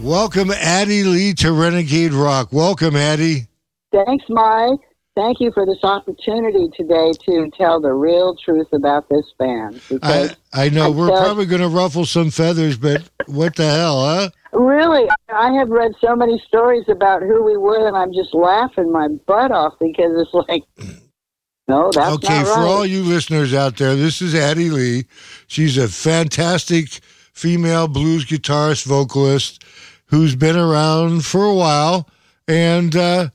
Welcome, Addie Lee, to Renegade Rock. Welcome, Addie. Thanks, Mike. Thank you for this opportunity today to tell the real truth about this band. I know we're probably going to ruffle some feathers, but what the hell, huh? Really, I have read so many stories about who we were, and I'm just laughing my butt off because it's like, no, that's okay, not right. For all you listeners out there, this is Addie Lee. She's a fantastic female blues guitarist, vocalist who's been around for a while, and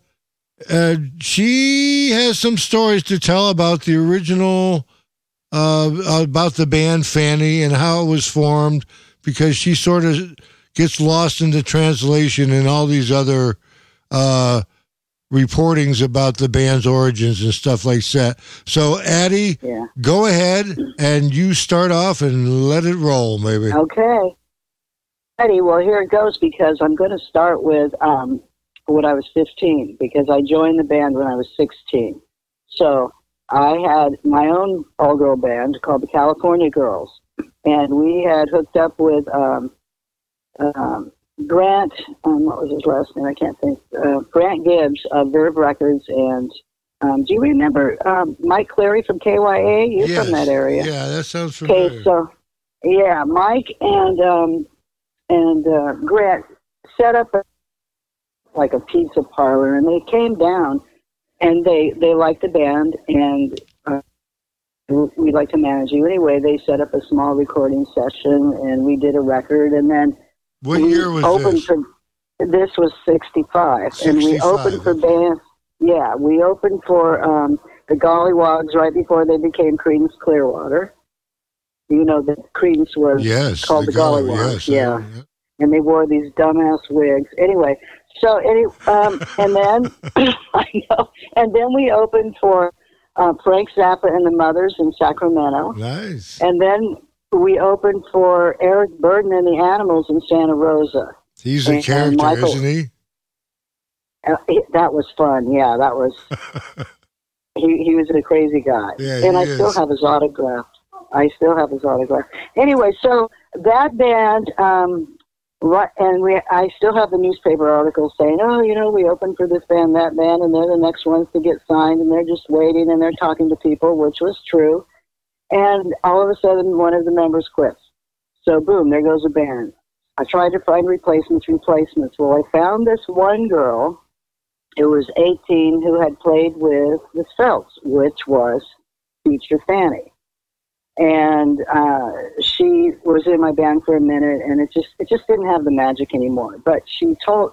she has some stories to tell about the original, about the band Fanny and how it was formed, because she sort of gets lost into translation and all these other reportings about the band's origins and stuff like that. So, Addie, Go ahead and you start off and let it roll, maybe. Okay. Addie, well, here it goes, because I'm going to start with when I was 15, because I joined the band when I was 16. So I had my own all-girl band called the California Girls, and we had hooked up with Grant, what was his last name? I can't think. Grant Gibbs of Verve Records, and do you remember Mike Cleary from KYA? You're from that area. Yeah, that sounds familiar. Okay, so yeah, Mike and Grant set up like a pizza parlor, and they came down, and they liked the band, and we'd like to manage you. Anyway, they set up a small recording session, and we did a record, and then what year was this? This was 65, and we opened for bands. Yeah, we opened for the Gollywogs right before they became Creedence Clearwater. You know, the Creedence was called the Gollywogs. Yeah. And they wore these dumbass wigs. Anyway, so and then I know, and then we opened for Frank Zappa and the Mothers in Sacramento. Nice. And then we opened for Eric Burden and the Animals in Santa Rosa. He's a character, Michael, isn't he? That was fun. Yeah, that was. he was a crazy guy, and I still have his autograph. Anyway, so that band. I still have the newspaper articles saying, we opened for this band, that band, and they're the next ones to get signed, and they're just waiting, and they're talking to people, which was true. And all of a sudden, one of the members quits. So, boom, there goes a band. I tried to find replacements. Well, I found this one girl who was 18 who had played with the Felts, which was Future Fanny. And she was in my band for a minute, and it just didn't have the magic anymore. But she told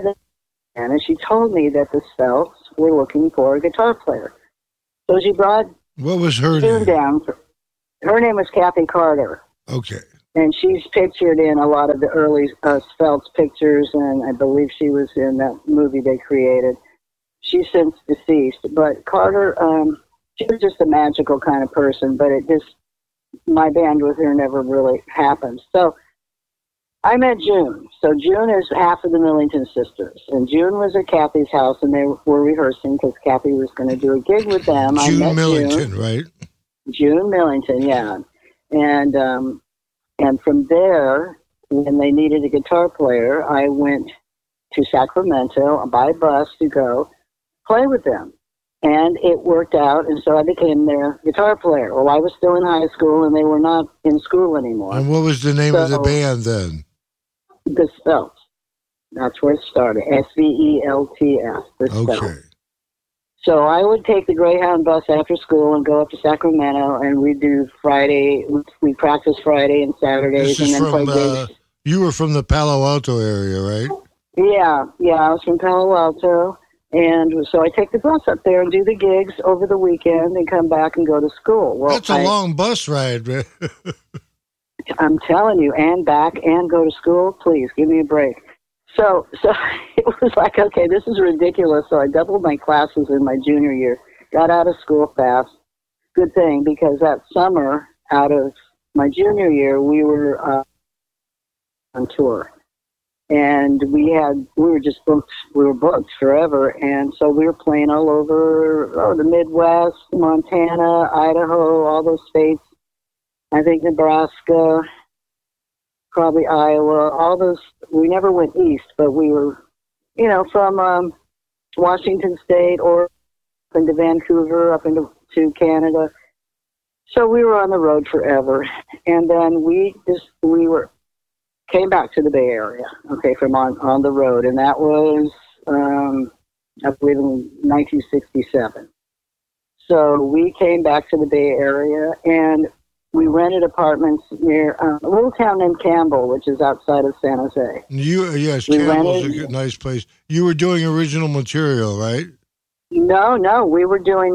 me that the Felts were looking for a guitar player. So she brought what was her name down. Her name was Kathy Carter. Okay. And she's pictured in a lot of the early Felts pictures, and I believe she was in that movie they created. She's since deceased, but Carter, she was just a magical kind of person, but my band with her never really happened. So I met June. So June is half of the Millington Sisters. And June was at Kathy's house, and they were rehearsing because Kathy was going to do a gig with them. June Millington, right? June Millington, yeah. And from there, when they needed a guitar player, I went to Sacramento by bus to go play with them. And it worked out, and so I became their guitar player. Well, I was still in high school, and they were not in school anymore. And what was the name of the band then? The Spells. That's where it started. SVELTS. Okay. So I would take the Greyhound bus after school and go up to Sacramento, and we'd do Friday. We practice Friday and Saturdays, and then play gigs. You were from the Palo Alto area, right? Yeah, I was from Palo Alto. And so I take the bus up there and do the gigs over the weekend and come back and go to school. Well, that's a long bus ride, man. I'm telling you, and back and go to school. Please, give me a break. So it was like, okay, this is ridiculous. So I doubled my classes in my junior year, got out of school fast. Good thing, because that summer out of my junior year, we were on tour. And we were just booked. We were booked forever, and so we were playing all over the Midwest, Montana, Idaho, all those states. I think Nebraska, probably Iowa, all those. We never went east, but we were, from Washington State or up into Vancouver, up into Canada. So we were on the road forever, and then we came back to the Bay Area, okay, from on the road, and that was I believe in 1967. So we came back to the Bay Area, and we rented apartments near a little town named Campbell, which is outside of San Jose. Yes, Campbell's a nice place. You were doing original material, right? No, we were doing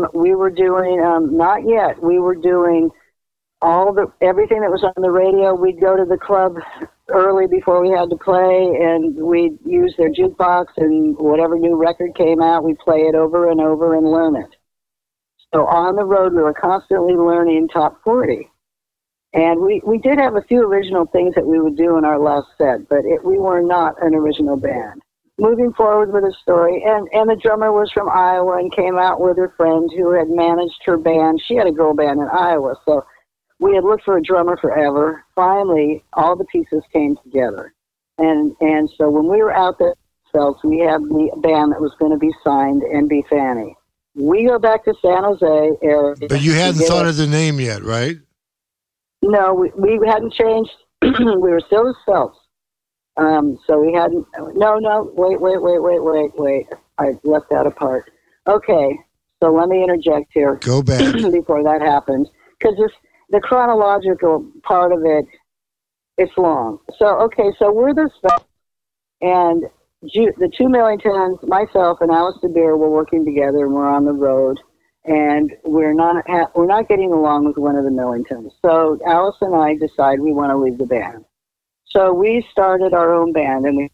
not yet. We were doing everything that was on the radio. We'd go to the club early before we had to play, and we'd use their jukebox, and whatever new record came out, we'd play it over and over and learn it. So on the road, we were constantly learning top 40. And we did have a few original things that we would do in our last set, but we were not an original band. Moving forward with the story, and the drummer was from Iowa and came out with her friend who had managed her band. She had a girl band in Iowa, so we had looked for a drummer forever. Finally, all the pieces came together. And so when we were out there, we had the band that was going to be signed and be Fanny. We go back to San Jose area. But you hadn't thought of the name yet, right? No, we hadn't changed. We were still the Spells. So we hadn't. No. Wait. I left that apart. Okay, so let me interject here. Go back before that happens, because the chronological part of it, it's long. So we're the Spells, and the two Millingtons, myself and Alice DeBeer, were working together, and we're on the road. And we're not getting along with one of the Millingtons. So Alice and I decide we want to leave the band. So we started our own band, and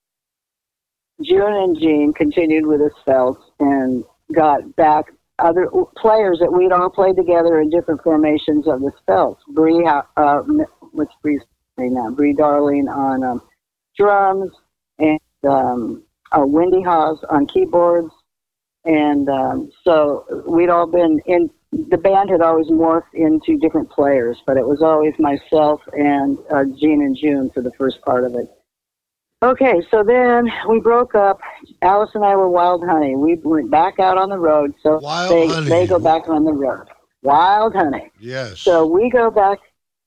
June and Jean continued with the Spells and got back other players that we'd all played together in different formations of the Spells. What's Bree's name now? Bree Darling on drums, and Wendy Haas on keyboards. And so we'd all been in, the band had always morphed into different players, but it was always myself and Jean and June for the first part of it. Okay, so then we broke up. Alice and I were Wild Honey. We went back out on the road, so they go back on the road. Wild Honey. Yes. So we go back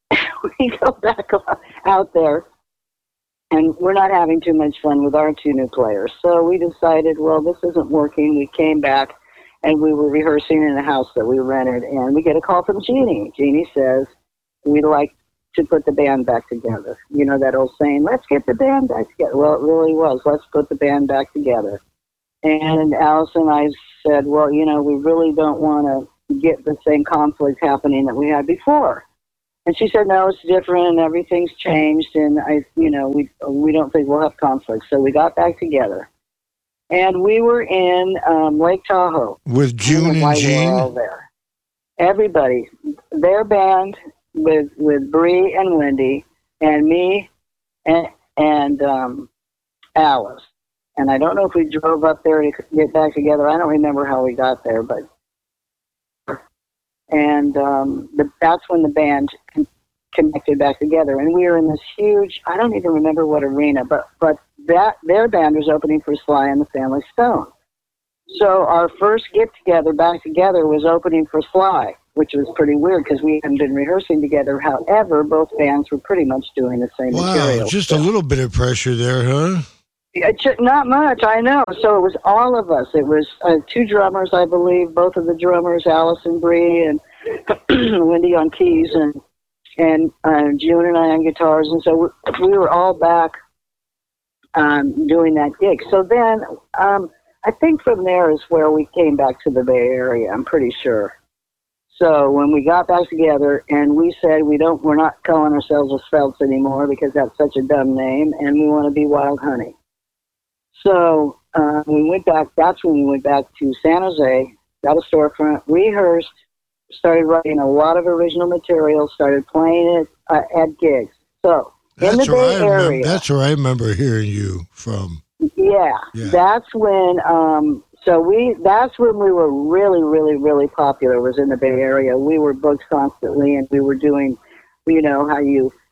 out there. And we're not having too much fun with our two new players. So we decided, well, this isn't working. We came back, and we were rehearsing in a house that we rented. And we get a call from Jeannie. Jeannie says, we'd like to put the band back together. You know that old saying, let's get the band back together. Well, it really was. Let's put the band back together. And Alice and I said, well, we really don't want to get the same conflict happening that we had before. And she said, no, it's different, and everything's changed, and we don't think we'll have conflict. So we got back together. And we were in Lake Tahoe. With June and Jean? We were all there. Everybody. Their band with Bree and Wendy, and me and Alice. And I don't know if we drove up there to get back together. I don't remember how we got there, but... And that's when the band connected back together. And we were in this huge, I don't even remember what arena, but their band was opening for Sly and the Family Stone. So our first get-together back together was opening for Sly, which was pretty weird because we hadn't been rehearsing together. However, both bands were pretty much doing the same material. Wow, just a little bit of pressure there, huh? Not much, I know. So it was all of us. It was two drummers, I believe, both of the drummers, Alice and Bree, and Wendy on keys, and June and I on guitars. And so we were all back doing that gig. So then I think from there is where we came back to the Bay Area, I'm pretty sure. So when we got back together and we said we're not calling ourselves the Spells anymore because that's such a dumb name, and we want to be Wild Honey. So we went back. That's when we went back to San Jose, got a storefront, rehearsed, started writing a lot of original material, started playing it at gigs. So in the Bay Area, that's where I remember hearing you from. Yeah. That's when. That's when we were really, really, really popular. Was in the Bay Area. We were booked constantly, and we were doing, how you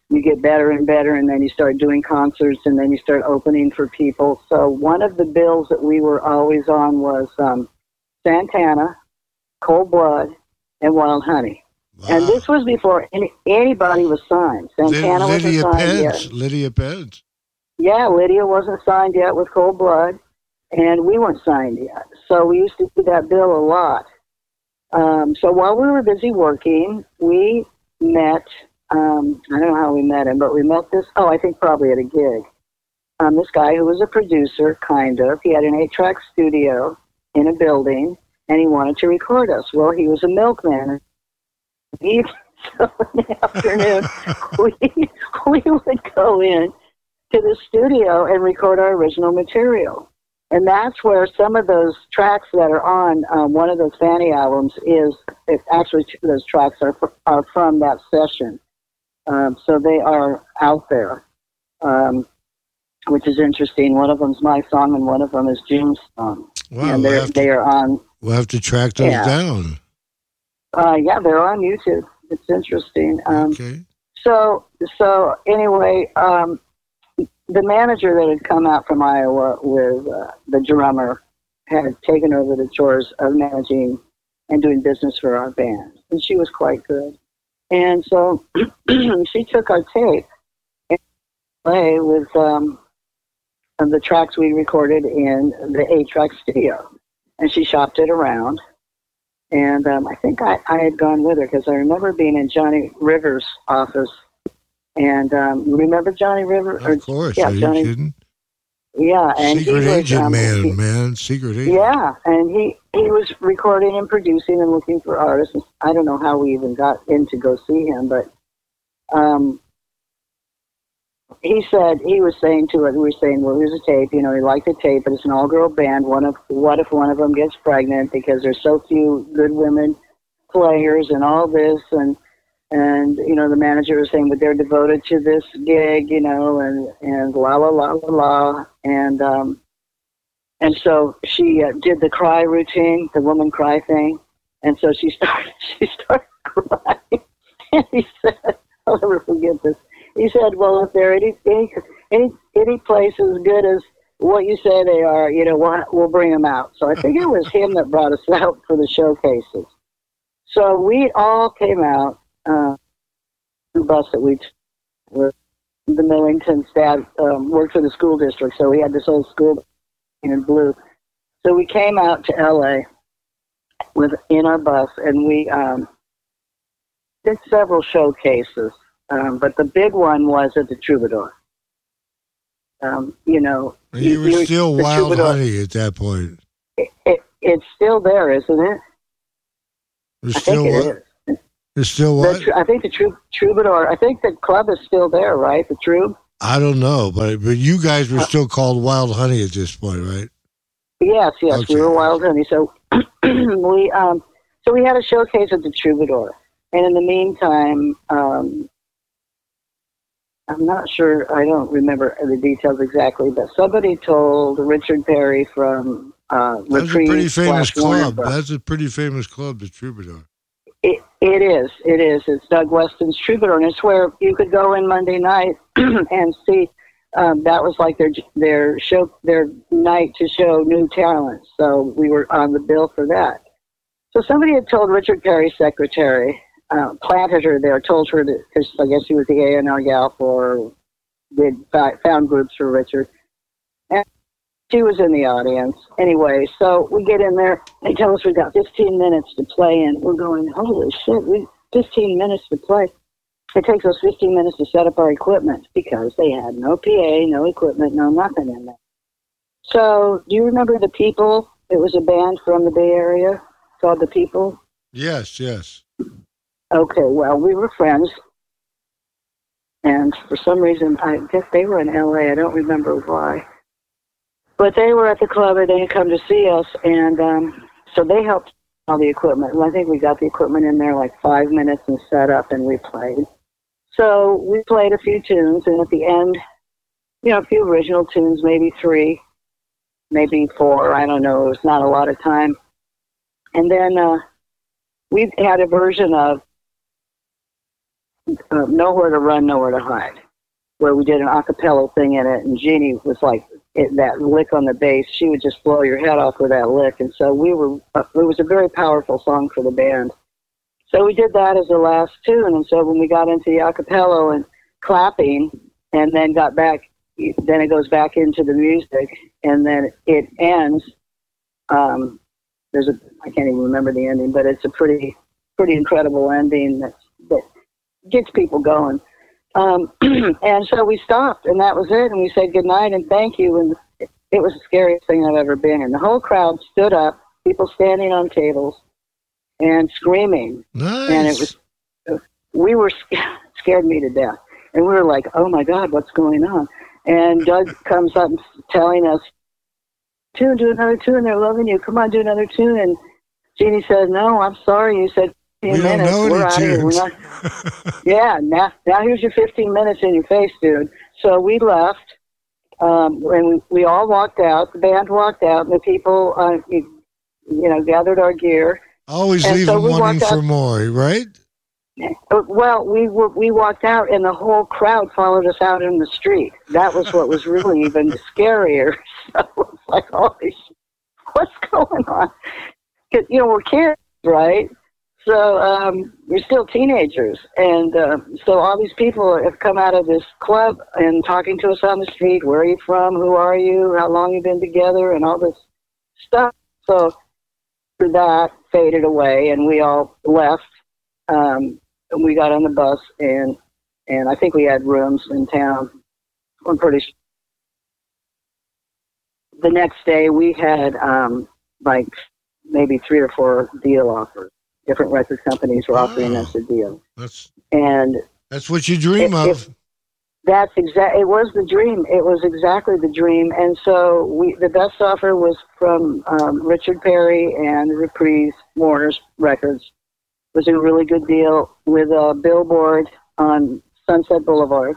you get better and better, and then you start doing concerts, and then you start opening for people. So one of the bills that we were always on was Santana, Cold Blood, and Wild Honey. Wow. And this was before anybody was signed. Santana Lydia wasn't signed Pence. yet. Lydia Pence. Yeah, Lydia wasn't signed yet with Cold Blood, and we weren't signed yet. So we used to do that bill a lot. So while we were busy working, we met, I don't know how we met him, but we met this, I think probably at a gig. This guy who was a producer, kind of. He had an 8-track studio in a building, and he wanted to record us. Well, he was a milkman. So in the afternoon, we would go in to the studio and record our original material. And that's where some of those tracks that are on one of those Fanny albums actually 2 of those tracks are from that session. So they are out there, which is interesting. One of them's my song and one of them is June's song. Wow, and they are on. We'll have to track those down. Yeah, they're on YouTube. It's interesting. Okay. So anyway, the manager that had come out from Iowa with the drummer had taken over the chores of managing and doing business for our band. And she was quite good. And so she took our tape and played with the tracks we recorded in the 8-track studio. And she shopped it around. And I think I had gone with her because I remember being in Johnny Rivers' office. And remember Johnny Rivers? Of course. Yeah, Are you Johnny. kidding? Yeah, and Secret he was, agent man. Secret agent. Yeah, and he was recording and producing and looking for artists. I don't know how we even got in to go see him, but he was saying to us, we were saying, well, here's a tape. You know, he liked the tape, but it's an all-girl band. What if one of them gets pregnant because there's so few good women players and all this and you know, the manager was saying, but they're devoted to this gig, you know, and la la la la la, and so she did the cry routine, the woman cry thing, and so she started crying, and he said, I'll never forget this. He said, well, if there are any place as good as what you say they are, you know, we'll bring them out. So I think it was him that brought us out for the showcases. So we all came out. The bus that we took, the Millington staff worked for the school district, so we had this old school in blue. So we came out to LA in our bus, and we did several showcases, but the big one was at the Troubadour. You know, and you were still Wild Honey at that point. It's still there, isn't it? I think it is. It's still what? I think the Troubadour. I think the club is still there, right? The Troub. I don't know, but you guys were still called Wild Honey at this point, right? Yes, Okay. We were Wild Honey. So we had a showcase at the Troubadour, and in the meantime, I'm not sure. I don't remember the details exactly, but somebody told Richard Perry from That's a pretty famous club. Warner That's a pretty famous club, the Troubadour. It is. It's Doug Weston's Troubadour, and it's where you could go in Monday night and see. That was like their show, their night to show new talent. So we were on the bill for that. So somebody had told Richard Perry's secretary, planted her there, told her that, because I guess she was the A&R gal they'd found groups for Richard. And she was in the audience. Anyway, so we get in there. They tell us we've got 15 minutes to play, and we're going, holy shit, 15 minutes to play. It takes us 15 minutes to set up our equipment because they had no PA, no equipment, no nothing in there. So do you remember The People? It was a band from the Bay Area called The People. Yes. Okay, well, we were friends. And for some reason, I guess they were in L.A. I don't remember why. But they were at the club, and they had come to see us, and so they helped all the equipment. I think we got the equipment in there like 5 minutes and set up, and we played. So we played a few tunes, and at the end, you know, a few original tunes, maybe 3, maybe 4, I don't know. It was not a lot of time. And then we had a version of Nowhere to Run, Nowhere to Hide, where we did an a cappella thing in it, and Jeannie was like, that lick on the bass, she would just blow your head off with that lick. And so it was a very powerful song for the band. So we did that as the last tune. And so when we got into the a cappella and clapping, and then got back, then it goes back into the music, and then it ends. I can't even remember the ending, but it's a pretty incredible ending that gets people going. And so we stopped, and that was it. And we said goodnight and thank you. And it was the scariest thing I've ever been in. The whole crowd stood up, people standing on tables and screaming. Nice. And we were scared me to death. And we were like, oh my God, what's going on? And Doug comes up telling us, do another tune. They're loving you. Come on, do another tune. And Jeannie said, no, I'm sorry. You said 15 minutes. We're out of here. We're not. Yeah, now here's your 15 minutes in your face, dude. So we left, and we all walked out. The band walked out, and the people, gathered our gear. Always leave them wanting for more, right? Well, we walked out, and the whole crowd followed us out in the street. That was what was really even scarier. So it's like, holy shit, what's going on? Because, we're kids, right? So we're still teenagers. And so all these people have come out of this club and talking to us on the street. Where are you from? Who are you? How long you been together? And all this stuff. So that faded away, and we all left. And we got on the bus, and I think we had rooms in town. I'm pretty sure. The next day, we had like maybe 3 or 4 deal offers. Different record companies were offering us a deal. That's what you dream of. It was the dream. It was exactly the dream. And so the best offer was from Richard Perry and Reprise Warner's Records. It was a really good deal with a billboard on Sunset Boulevard.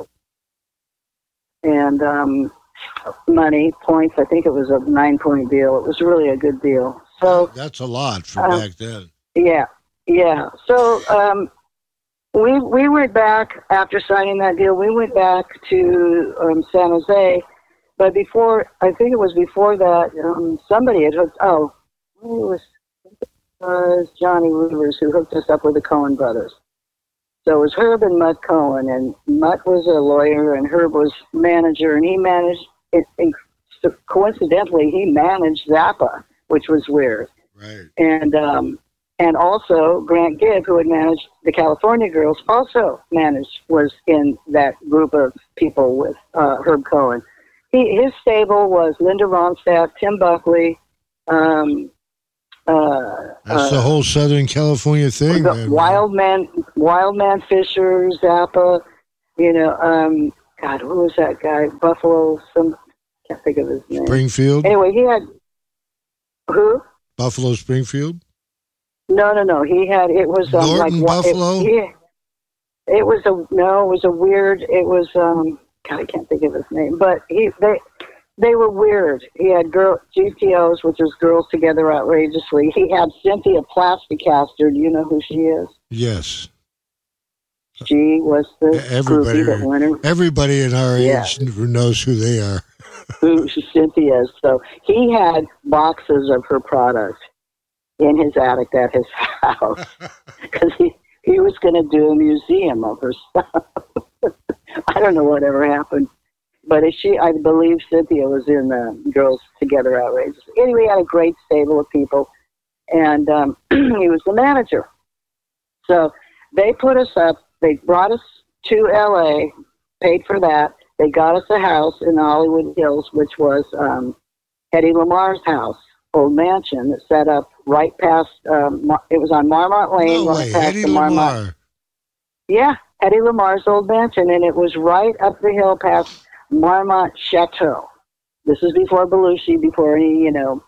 And money, points, I think it was a 9-point deal. It was really a good deal. So that's a lot for back then. Yeah. So we went back after signing that deal. We went back to San Jose, but I think it was before that, somebody had hooked. It was Johnny Rivers who hooked us up with the Coen brothers. So it was Herb and Mutt Cohen, and Mutt was a lawyer, and Herb was manager, and he managed it. Coincidentally, he managed Zappa, which was weird. Right. And also Grant Gibb, who had managed the California Girls, was in that group of people with Herb Cohen. His stable was Linda Ronstadt, Tim Buckley. That's the whole Southern California thing. Wildman Fisher, Zappa. God, who was that guy? Buffalo. Can't think of his name. Springfield. Anyway, he had who? Buffalo Springfield. No. He had it was Norton Buffalo. It was a weird. It was God, I can't think of his name, but they were weird. He had GTOs, which was Girls Together Outrageously. He had Cynthia Plasticaster. Do you know who she is? Yes. She was the everybody in our age knows who they are. Who Cynthia is. So he had boxes of her products in his attic at his house because he was going to do a museum of her stuff. I don't know whatever happened. But I believe Cynthia was in the Girls Together Outrageous. Anyway, he had a great stable of people, and he was the manager. So they put us up. They brought us to L.A., paid for that. They got us a house in the Hollywood Hills, which was Eddie Lamar's house, old mansion that set up right past, it was on Marmont Lane. No way, Eddie Lamar. Yeah, Eddie Lamar's old mansion, and it was right up the hill past Marmont Chateau. This is before Belushi, before any,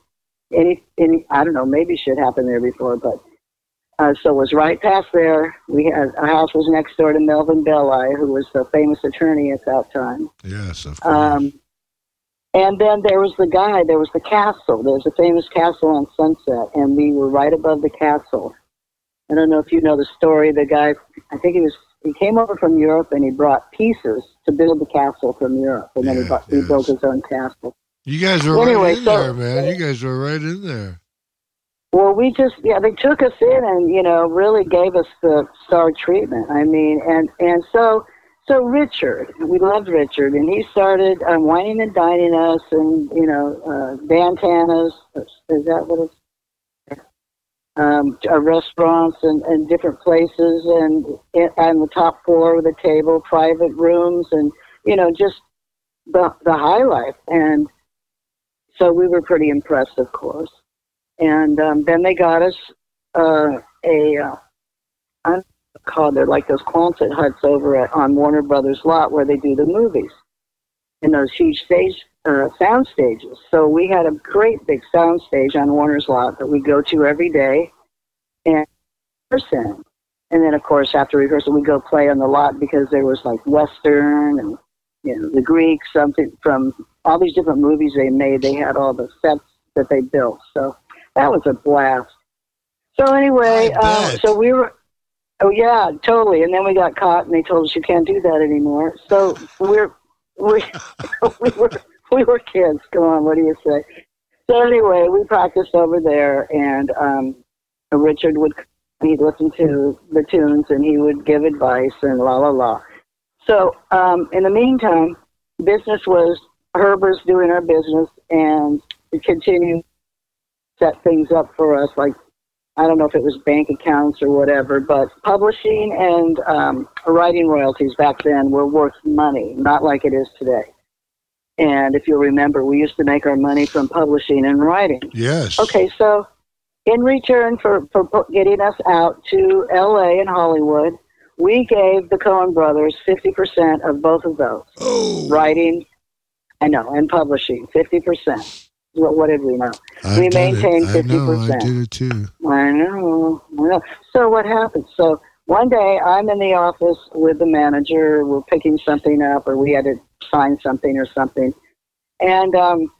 I don't know, maybe shit happened there before, but so it was right past there. We had our house was next door to Melvin Belli, who was the famous attorney at that time. Yes, of course. And then there was the castle. There was a famous castle on Sunset, and we were right above the castle. I don't know if you know the story. The guy, I think he was He came over from Europe and he brought pieces to build the castle from Europe, and then he built his own castle. You guys were right in there, man. You guys were right in there. Well, they took us in and, really gave us the star treatment. I mean, and so Richard, we loved Richard, and he started wining and dining us and, bantanas, is that what it's? Restaurants and different places, and on the top floor with a table, private rooms, and, just the high life. And so we were pretty impressed, of course. And then they got us they're like those Quonset huts over on Warner Brothers lot where they do the movies, and those huge sound stages. So we had a great big sound stage on Warner's lot that we go to every day and rehearse. And then, of course, after rehearsal, we go play on the lot because there was like Western and, the Greek, something from all these different movies they made. They had all the sets that they built. So that was a blast. So anyway, so we were, oh yeah, totally. And then we got caught and they told us you can't do that anymore. So we were kids. Come on, what do you say? So anyway, we practiced over there, and Richard he'd listen to the tunes and he would give advice and la la la. So in the meantime, Herb was doing our business and continued to set things up for us, like, I don't know if it was bank accounts or whatever, but publishing and writing royalties back then were worth money, not like it is today. And if you'll remember, we used to make our money from publishing and writing. Yes. Okay, so in return for getting us out to L.A. and Hollywood, we gave the Coen brothers 50% of both of those. Oh. Writing, and publishing, 50%. What did we know? We maintained 50%. I did it too. I know. So what happened? So one day I'm in the office with the manager. We're picking something up, or we had to sign something or something. And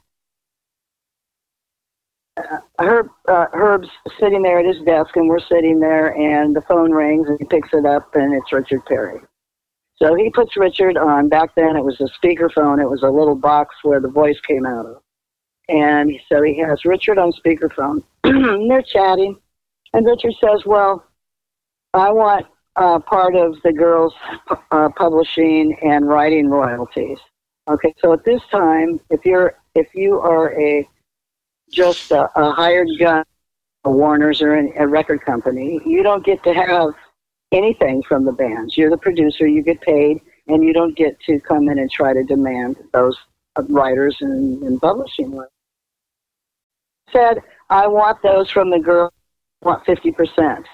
Herb's sitting there at his desk, and we're sitting there, and the phone rings, and he picks it up, and it's Richard Perry. So he puts Richard on. Back then it was a speakerphone. It was a little box where the voice came out of. And so he has Richard on speakerphone. And they're chatting. And Richard says, well, I want part of the girls' publishing and writing royalties. Okay, so at this time, if you are just a hired gun, a Warner's or a record company, you don't get to have anything from the bands. You're the producer, you get paid, and you don't get to come in and try to demand those writers and publishing. Said, I want those from the girls. I want 50%.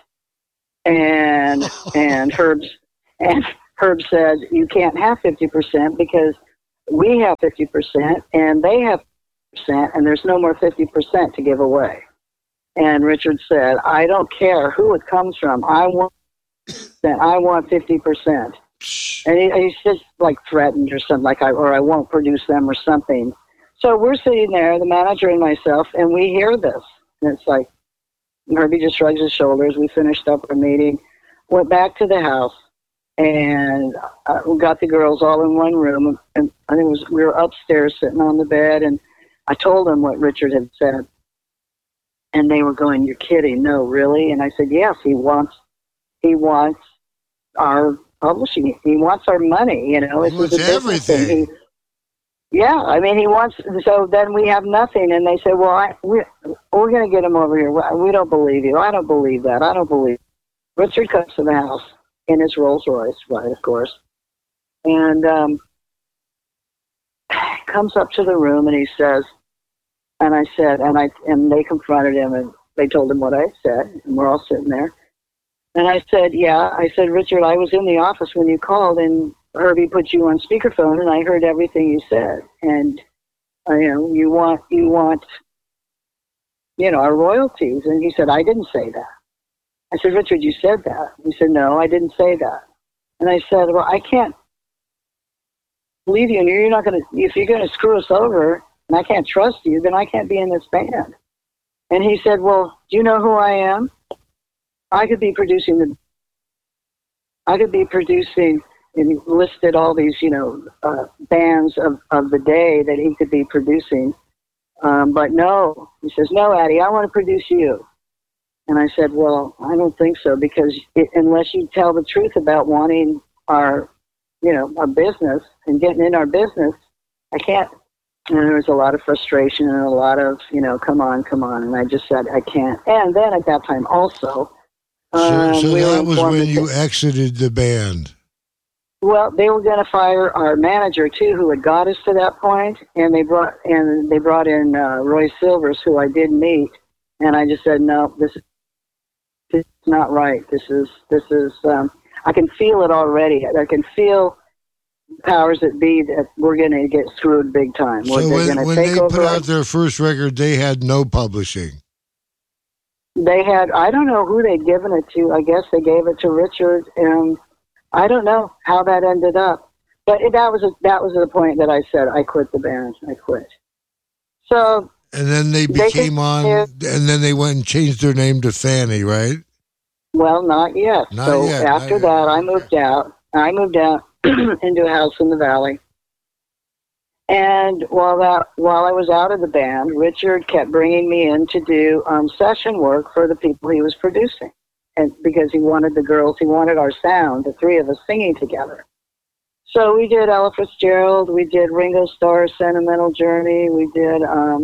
And Herb said, you can't have 50% because we have 50% and they have 50%, and there's no more 50% to give away. And Richard said, I don't care who it comes from. I want 50%. And he's just like threatened or something, or I won't produce them or something. So we're sitting there, the manager and myself, and we hear this. And it's like, Herbie just shrugs his shoulders. We finished up our meeting, went back to the house, and we got the girls all in one room. And I think we were upstairs sitting on the bed, and I told them what Richard had said. And they were going, you're kidding. No, really? And I said, yes, he wants our publishing. He wants our money, He wants everything. Yeah, I mean, he wants, so then we have nothing. And they say, well, we're going to get him over here. We don't believe you. I don't believe that. I don't believe it. Richard comes to the house in his Rolls Royce, right, of course. And comes up to the room and he says, and I said, and they confronted him and they told him what I said. And we're all sitting there. And I said, Richard, I was in the office when you called and Herbie put you on speakerphone and I heard everything you said. And, you want, our royalties. And he said, I didn't say that. I said, Richard, you said that. He said, no, I didn't say that. And I said, well, I can't believe you. And you're not going to, if you're going to screw us over and I can't trust you, then I can't be in this band. And he said, well, do you know who I am? I could be producing I could be producing, and he listed all these, bands of the day that he could be producing. But no, he says, no, Addie, I want to produce you. And I said, well, I don't think so, because unless you tell the truth about wanting our business and getting in our business, I can't. And there was a lot of frustration and a lot of, come on. And I just said, I can't. And then at that time also. So that was when you exited the band. Well, they were going to fire our manager too, who had got us to that point, and they brought in Roy Silvers, who I did meet, and I just said, no, this is not right. This is. I can feel it already. I can feel powers that be that we're going to get screwed big time. So when they put out their first record, they had no publishing. They had, I don't know who they'd given it to. I guess they gave it to Richard, and I don't know how that ended up. But that was the point that I said, I quit the band. I quit. So. And then they became and then they went and changed their name to Fanny, right? Well, not yet. After that, I moved out. I moved out into a house in the valley. And while I was out of the band, Richard kept bringing me in to do session work for the people he was producing. And because he wanted the girls, he wanted our sound, the three of us singing together. So we did Ella Fitzgerald, we did Ringo Starr's Sentimental Journey, we did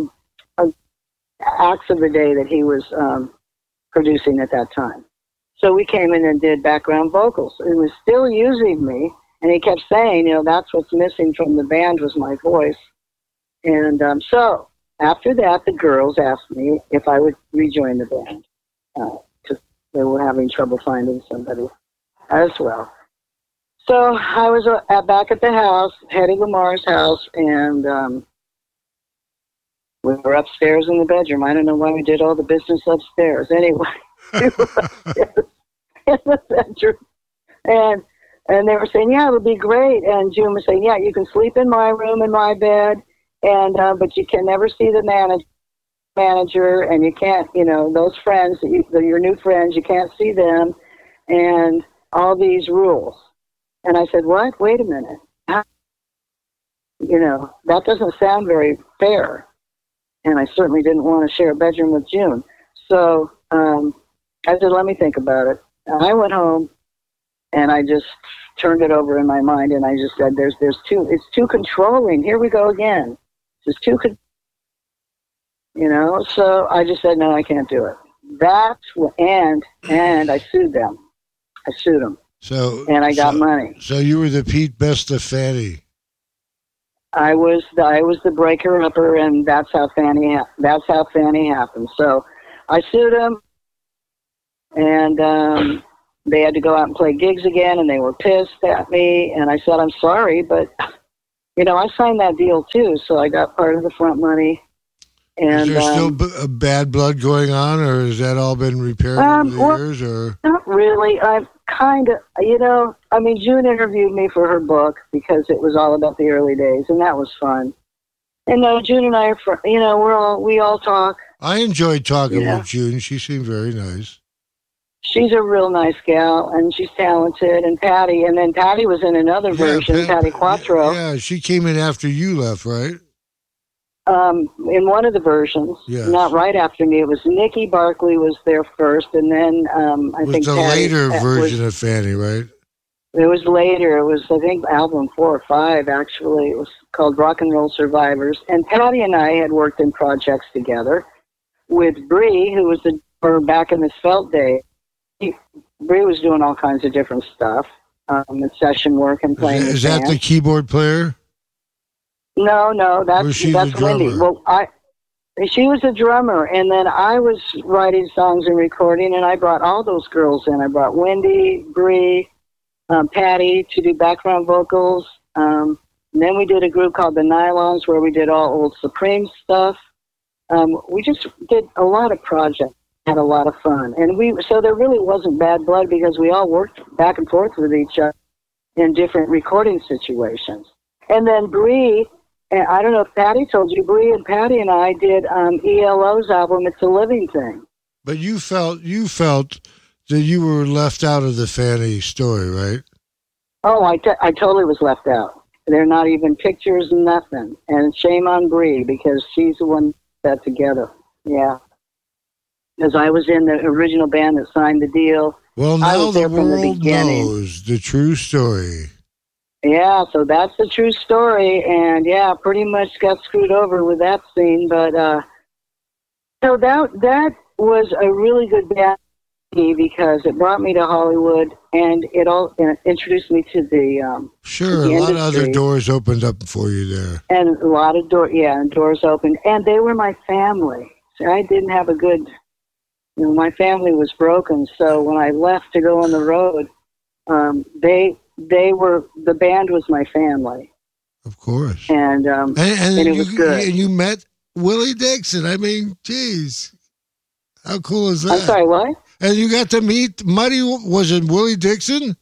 Acts of the Day that he was producing at that time. So we came in and did background vocals. He was still using me, and he kept saying, that's what's missing from the band was my voice. And so after that, the girls asked me if I would rejoin the band, because they were having trouble finding somebody as well. So I was back at the house, Hedy Lamar's house, and we were upstairs in the bedroom. I don't know why we did all the business upstairs. Anyway, we were upstairs in the bedroom. And they were saying, yeah, it would be great. And June was saying, yeah, you can sleep in my room, in my bed, and but you can never see the manager, and you can't, those friends, your new friends, you can't see them, and all these rules. And I said, what? Wait a minute. That doesn't sound very fair. And I certainly didn't want to share a bedroom with June. So I said, let me think about it. And I went home, and I just turned it over in my mind, and I just said, it's too controlling. Here we go again. It's too, so I just said, no, I can't do it. And I sued them. I sued them. And I got money. So you were the Pete Best of Fanny. I was the breaker upper, and that's how Fanny happened. So I sued them, and they had to go out and play gigs again, and they were pissed at me. And I said, I'm sorry, but I signed that deal too, so I got part of the front money. And is there still bad blood going on, or has that all been repaired over the years? Or not really. I've kind of, June interviewed me for her book because it was all about the early days, and that was fun. And June and I are, we all talk. I enjoyed talking with June. She seemed very nice. She's a real nice gal, and she's talented. And Patty was in another version, Patty Quattro. Yeah, she came in after you left, right? In one of the versions, yes. Not right after me. It was Nikki Barkley was there first, and then I think the Patty, later version of Fanny, right? It was later. It was, I think, album 4 or 5, actually. It was called Rock and Roll Survivors. And Patty and I had worked in projects together with Bree, who was back in the Svelte day. Bree was doing all kinds of different stuff, session work and playing. Is that the keyboard player? No, that's Wendy. Well, she was a drummer, and then I was writing songs and recording, and I brought all those girls in. I brought Wendy, Bree, Patty to do background vocals. And then we did a group called the Nylons, where we did all old Supreme stuff. We just did a lot of projects, had a lot of fun, and so there really wasn't bad blood because we all worked back and forth with each other in different recording situations. And then Bree. And I don't know if Patty told you, Bree and Patty and I did ELO's album, It's a Living Thing. But you felt that you were left out of the Fanny story, right? Oh, I totally was left out. They're not even pictures, nothing. And shame on Bree, because she's the one that together. Yeah. Because I was in the original band that signed the deal. Well, now the world knows the true story. Yeah, so that's the true story. And, yeah, pretty much got screwed over with that scene. But so that was a really good band because it brought me to Hollywood, and it introduced me to the sure, the a lot industry. of other doors opened up for you there. And a lot of doors opened. And they were my family. So I didn't have a good... my family was broken, so when I left to go on the road, the band was my family. Of course. And it was good. And you met Willie Dixon. I mean, geez, how cool is that? I'm sorry, what? And you got to meet Muddy. Was it Willie Dixon?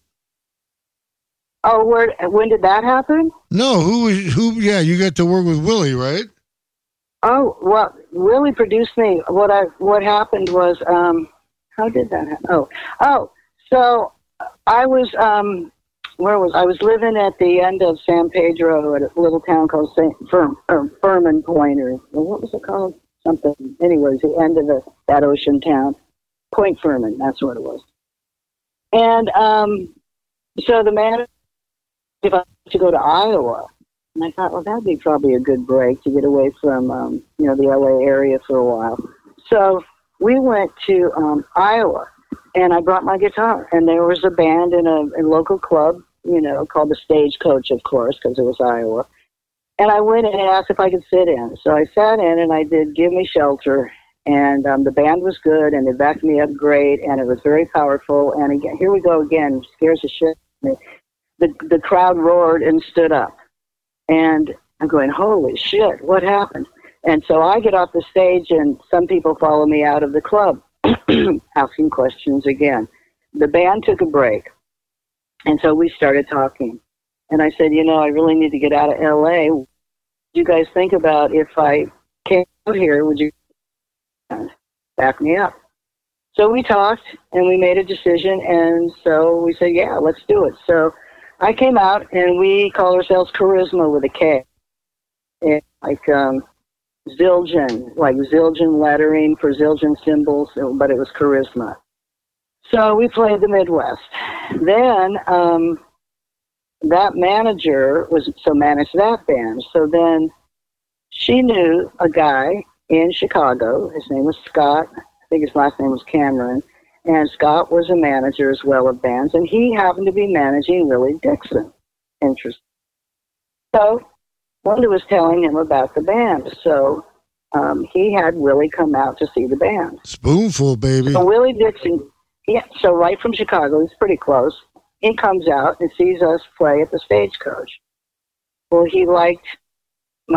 Oh, when did that happen? No, who? Yeah, you got to work with Willie, right? Oh, well, Willie produced me. What happened was, how did that happen? So I was, where was I? Was living at the end of San Pedro at a little town called Furman Point, or what was it called? Something. Anyways, the end of that ocean town, Point Furman. That's what it was. And so the manager, if I had to go to Iowa. And I thought, well, that'd be probably a good break to get away from, the LA area for a while. So we went to Iowa, and I brought my guitar. And there was a band in a local club, called the Stagecoach, of course, because it was Iowa. And I went in and asked if I could sit in. So I sat in, and I did Give Me Shelter. And the band was good, and they backed me up great, and it was very powerful. And again, here we go again, scares the shit out of me. The crowd roared and stood up. And I'm going, holy shit, what happened? And so I get off the stage, and some people follow me out of the club, asking questions again. The band took a break, and so we started talking. And I said, I really need to get out of L.A. What do you guys think about if I came out here? Would you back me up? So we talked, and we made a decision, and so we said, yeah, let's do it. So I came out, and we call ourselves Charisma with a K. And like Zildjian, like Zildjian lettering for Zildjian symbols, but it was Charisma. So we played the Midwest. Then that manager managed that band. So then she knew a guy in Chicago. His name was Scott. I think his last name was Cameron. And Scott was a manager as well of bands, and he happened to be managing Willie Dixon. Interesting. So Wanda was telling him about the band, so he had Willie come out to see the band. Spoonful, baby. So Willie Dixon, so right from Chicago, he's pretty close. He comes out and sees us play at the Stagecoach. Well, he liked